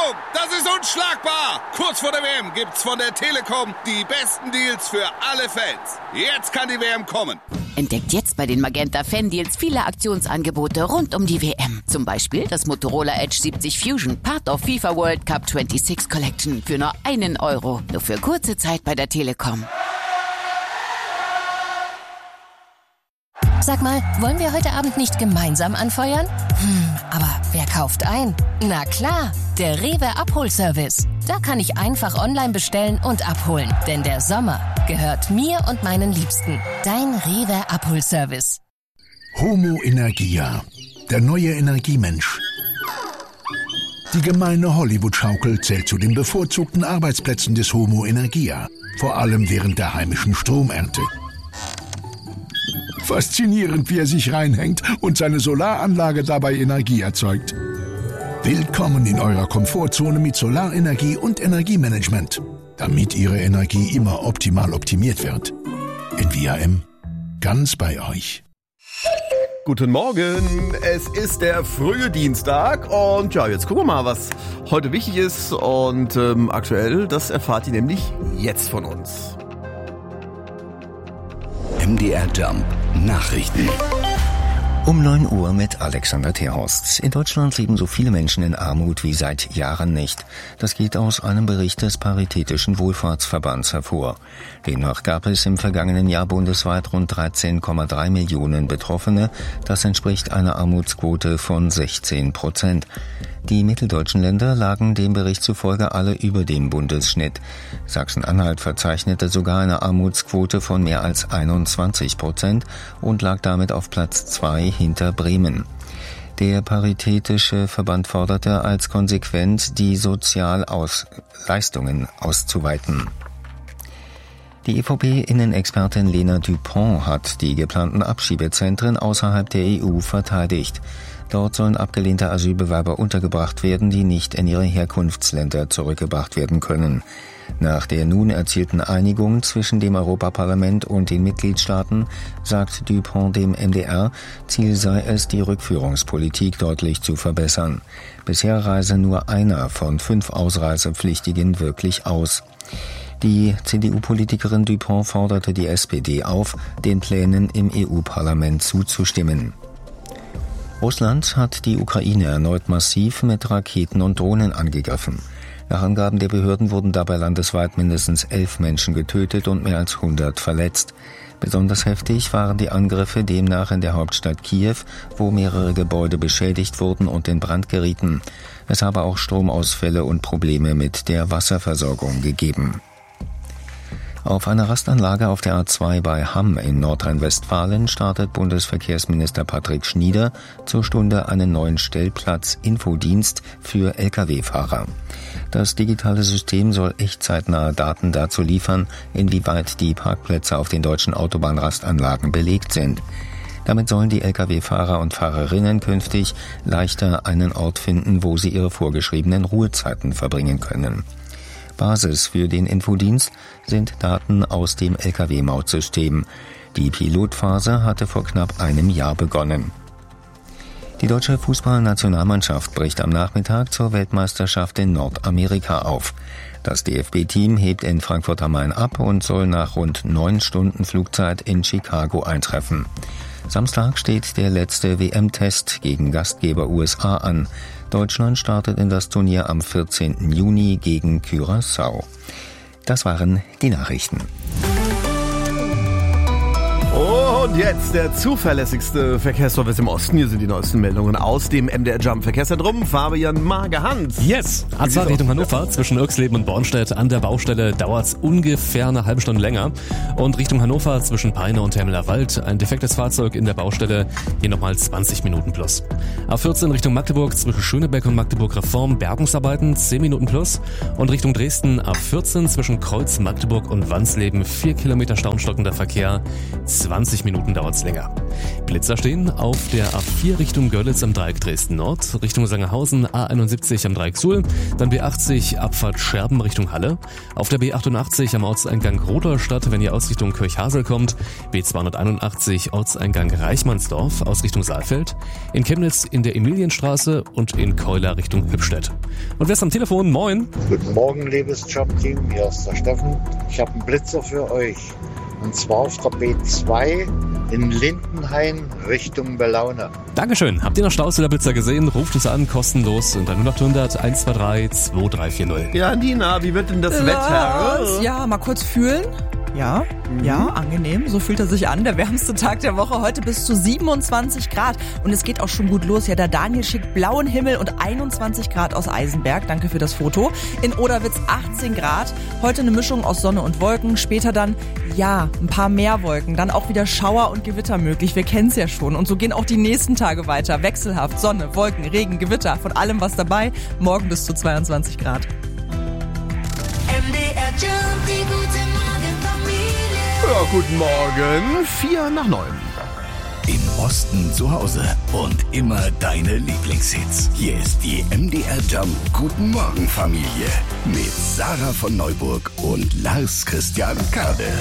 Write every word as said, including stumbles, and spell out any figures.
Achtung, das ist unschlagbar! Kurz vor der W M gibt's von der Telekom die besten Deals für alle Fans. Jetzt kann die W M kommen. Entdeckt jetzt bei den Magenta Fan Deals viele Aktionsangebote rund um die W M. Zum Beispiel das Motorola Edge siebzig Fusion, Part of FIFA World Cup sechsundzwanzig Collection für nur einen Euro. Nur für kurze Zeit bei der Telekom. Sag mal, wollen wir heute Abend nicht gemeinsam anfeuern? Hm, aber wer kauft ein? Na klar, der Rewe Abholservice. Da kann ich einfach online bestellen und abholen. Denn der Sommer gehört mir und meinen Liebsten. Dein Rewe Abholservice. Homo Energia, der neue Energiemensch. Die gemeine Hollywood-Schaukel zählt zu den bevorzugten Arbeitsplätzen des Homo Energia. Vor allem während der heimischen Stromernte. Faszinierend, wie er sich reinhängt und seine Solaranlage dabei Energie erzeugt. Willkommen in eurer Komfortzone mit Solarenergie und Energiemanagement, damit Ihre Energie immer optimal optimiert wird. N V A M, ganz bei euch. Guten Morgen, es ist der frühe Dienstag und ja, jetzt gucken wir mal, was heute wichtig ist und ähm, aktuell, das erfahrt ihr nämlich jetzt von uns. M D R Jump Nachrichten. Um neun Uhr mit Alexander Terhorst. In Deutschland leben so viele Menschen in Armut wie seit Jahren nicht. Das geht aus einem Bericht des Paritätischen Wohlfahrtsverbands hervor. Demnach gab es im vergangenen Jahr bundesweit rund dreizehn Komma drei Millionen Betroffene. Das entspricht einer Armutsquote von sechzehn Prozent. Die mitteldeutschen Länder lagen dem Bericht zufolge alle über dem Bundesschnitt. Sachsen-Anhalt verzeichnete sogar eine Armutsquote von mehr als einundzwanzig Prozent und lag damit auf Platz zwei hinter Bremen. Der Paritätische Verband forderte als konsequent, die Sozialleistungen auszuweiten. Die E V P-Innenexpertin Lena Dupont hat die geplanten Abschiebezentren außerhalb der E U verteidigt. Dort sollen abgelehnte Asylbewerber untergebracht werden, die nicht in ihre Herkunftsländer zurückgebracht werden können. Nach der nun erzielten Einigung zwischen dem Europaparlament und den Mitgliedstaaten sagt Dupont dem M D R, Ziel sei es, die Rückführungspolitik deutlich zu verbessern. Bisher reise nur einer von fünf Ausreisepflichtigen wirklich aus. Die C D U-Politikerin Dupont forderte die S P D auf, den Plänen im E U-Parlament zuzustimmen. Russland hat die Ukraine erneut massiv mit Raketen und Drohnen angegriffen. Nach Angaben der Behörden wurden dabei landesweit mindestens elf Menschen getötet und mehr als hundert verletzt. Besonders heftig waren die Angriffe demnach in der Hauptstadt Kiew, wo mehrere Gebäude beschädigt wurden und in Brand gerieten. Es habe auch Stromausfälle und Probleme mit der Wasserversorgung gegeben. Auf einer Rastanlage auf der A zwei bei Hamm in Nordrhein-Westfalen startet Bundesverkehrsminister Patrick Schnieder zur Stunde einen neuen Stellplatz-Infodienst für L K W-Fahrer. Das digitale System soll echtzeitnahe Daten dazu liefern, inwieweit die Parkplätze auf den deutschen Autobahnrastanlagen belegt sind. Damit sollen die L K W-Fahrer und Fahrerinnen künftig leichter einen Ort finden, wo sie ihre vorgeschriebenen Ruhezeiten verbringen können. Basis für den Infodienst sind Daten aus dem L K W-Mautsystem. Die Pilotphase hatte vor knapp einem Jahr begonnen. Die deutsche Fußballnationalmannschaft bricht am Nachmittag zur Weltmeisterschaft in Nordamerika auf. Das D F B-Team hebt in Frankfurt am Main ab und soll nach rund neun Stunden Flugzeit in Chicago eintreffen. Samstag steht der letzte W M-Test gegen Gastgeber U S A an. Deutschland startet in das Turnier am vierzehnten Juni gegen Curaçao. Das waren die Nachrichten. Und jetzt der zuverlässigste Verkehrsservice im Osten. Hier sind die neuesten Meldungen aus dem M D R Jump Verkehrszentrum. Fabian Magerhans. Yes! A zwei Richtung Hannover, ja. Zwischen Irxleben und Bornstedt an der Baustelle dauert es ungefähr eine halbe Stunde länger. Und Richtung Hannover zwischen Peine und Temmeler Wald ein defektes Fahrzeug in der Baustelle, hier nochmal zwanzig Minuten plus. A vierzehn Richtung Magdeburg zwischen Schönebeck und Magdeburg Reform Bergungsarbeiten zehn Minuten plus. Und Richtung Dresden A vierzehn zwischen Kreuz Magdeburg und Wansleben vier Kilometer staunstockender Verkehr, zwanzig Minuten Minuten dauert's länger. Blitzer stehen auf der A vier Richtung Görlitz am Dreieck Dresden-Nord, Richtung Sangerhausen A einundsiebzig am Dreieck Suhl, dann B achtzig Abfahrt Scherben Richtung Halle, auf der B achtundachtzig am Ortseingang Rudolstadt, wenn ihr aus Richtung Kirchhasel kommt, B zweihunderteinundachtzig Ortseingang Reichmannsdorf aus Richtung Saalfeld, in Chemnitz in der Emilienstraße und in Keular Richtung Hübstedt. Und wer ist am Telefon? Moin! Guten Morgen, liebes Jobteam, hier ist der Steffen. Ich habe einen Blitzer für euch. Und zwar auf der B zwei in Lindenhain Richtung Belaune. Dankeschön. Habt ihr noch Staus oder Blitzer gesehen? Ruft uns an, kostenlos unter null acht hundert eins zwei drei zwei drei vier null. Ja, Nina, wie wird denn das Was? Wetter? Ja, mal kurz fühlen. Ja, mhm. ja, angenehm. So fühlt er sich an. Der wärmste Tag der Woche heute bis zu siebenundzwanzig Grad. Und es geht auch schon gut los. Ja, der Daniel schickt blauen Himmel und einundzwanzig Grad aus Eisenberg. Danke für das Foto. In Oderwitz achtzehn Grad. Heute eine Mischung aus Sonne und Wolken. Später dann, ja, ein paar mehr Wolken. Dann auch wieder Schauer und Gewitter möglich. Wir kennen es ja schon. Und so gehen auch die nächsten Tage weiter. Wechselhaft. Sonne, Wolken, Regen, Gewitter. Von allem was dabei. Morgen bis zu zweiundzwanzig Grad. M D R Jump, die gute Morgenfamilie. Ja, guten Morgen. Vier nach neun. Im Osten zu Hause und immer deine Lieblingshits. Hier ist die M D R Jump Guten Morgen Familie mit Sarah von Neuburg und Lars Christian Kade.